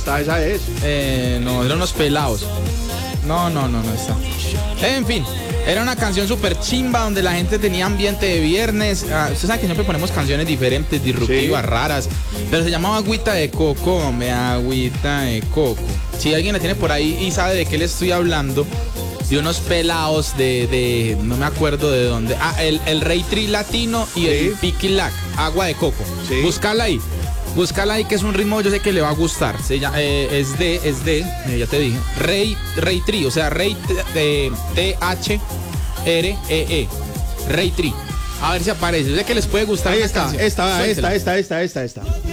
está, esa es. No, eran unos pelados. No está. En fin, era una canción súper chimba donde la gente tenía ambiente de viernes. Ustedes saben que siempre ponemos canciones diferentes, disruptivas, Sí. raras. Pero se llamaba Agüita de Coco, hombre, Agüita de Coco. Si alguien la tiene por ahí y sabe de qué le estoy hablando, de unos pelados de no me acuerdo de dónde. El Rey Tri Latino y el Sí. Piquilac, Agua de Coco. Sí. Búscala ahí, que es un ritmo, yo sé que le va a gustar. Es de, ya te dije, Rey Tri, o sea, Rey de THREE, Rey Tri. A ver si aparece, yo sé que les puede gustar. Ahí esa está, canción. esta. Suéltela. Esta.